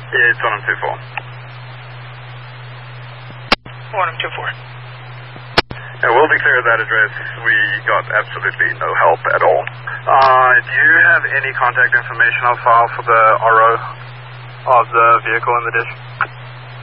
Yeah, it's 124. 124. Yeah, we'll declare that address. We got absolutely no help at all. Do you have any contact information on file for the RO of the vehicle in the dish?